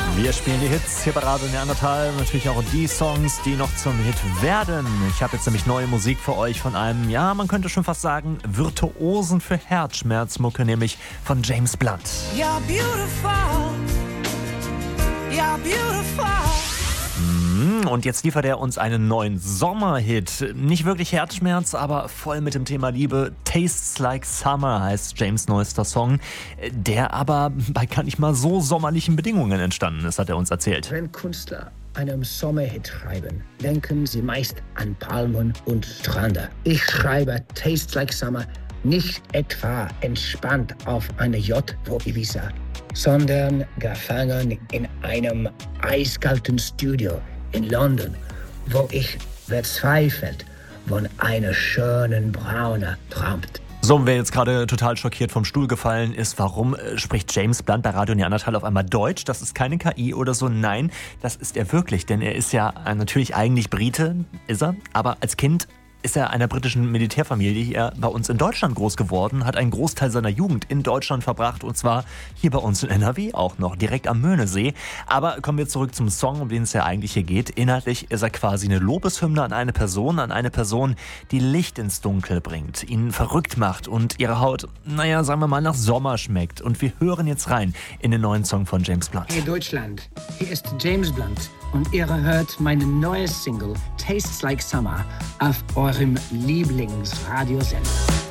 Wir spielen die Hits hier bei Radio Neandertal, natürlich auch die Songs, die noch zum Hit werden. Ich habe jetzt nämlich neue Musik für euch von einem, ja, man könnte schon fast sagen, Virtuosen für Herzschmerzmucke, nämlich von James Blunt. You're beautiful, you're beautiful. Und jetzt liefert er uns einen neuen Sommerhit. Nicht wirklich Herzschmerz, aber voll mit dem Thema Liebe. Tastes Like Summer heißt James' neuester Song, der aber bei gar nicht mal so sommerlichen Bedingungen entstanden ist, hat er uns erzählt. Wenn Künstler einen Sommerhit schreiben, denken sie meist an Palmen und Strände. Ich schreibe Tastes Like Summer nicht etwa entspannt auf einer Yacht vor Ibiza, sondern gefangen in einem eiskalten Studio in London, wo ich verzweifelt von einer schönen Braune träumt. So, und wer jetzt gerade total schockiert vom Stuhl gefallen ist, warum spricht James Blunt bei Radio Neandertal auf einmal Deutsch? Das ist keine KI oder so, nein, das ist er wirklich, denn er ist ja natürlich eigentlich Brite, ist er, aber als Kind ist er einer britischen Militärfamilie hier bei uns in Deutschland groß geworden, hat einen Großteil seiner Jugend in Deutschland verbracht und zwar hier bei uns in NRW auch noch, direkt am Möhnesee. Aber kommen wir zurück zum Song, um den es ja eigentlich hier geht. Inhaltlich ist er quasi eine Lobeshymne an eine Person, die Licht ins Dunkel bringt, ihn verrückt macht und ihre Haut, naja, sagen wir mal, nach Sommer schmeckt. Und wir hören jetzt rein in den neuen Song von James Blunt. Hey Deutschland, hier ist James Blunt und ihr hört meine neue Single Tastes Like Summer auf eurem Lieblingsradiosender.